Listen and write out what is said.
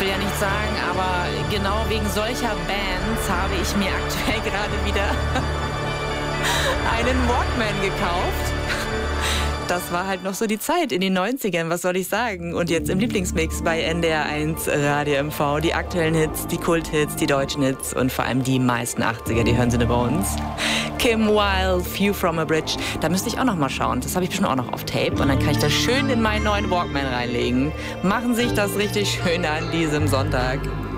will ja nichts sagen, aber genau wegen solcher Bands habe ich mir aktuell gerade wieder einen Walkman gekauft. Das war halt noch so die Zeit in den 90ern, was soll ich sagen? Und jetzt im Lieblingsmix bei NDR1 Radio MV. Die aktuellen Hits, die Kulthits, die deutschen Hits und vor allem die meisten 80er, die hören Sie nur bei uns. Kim Wilde, View from a Bridge. Da müsste ich auch noch mal schauen. Das habe ich bestimmt auch noch auf Tape. Und dann kann ich das schön in meinen neuen Walkman reinlegen. Machen Sie sich das richtig schön an diesem Sonntag.